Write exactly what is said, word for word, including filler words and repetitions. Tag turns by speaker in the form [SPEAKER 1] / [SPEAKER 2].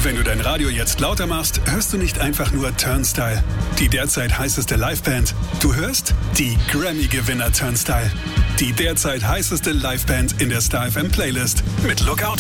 [SPEAKER 1] Wenn du dein Radio jetzt lauter machst, hörst du nicht einfach nur Turnstile, die derzeit heißeste Liveband. Du hörst die Grammy-Gewinner Turnstile, die derzeit heißeste Liveband in der Star F M Playlist mit Lookout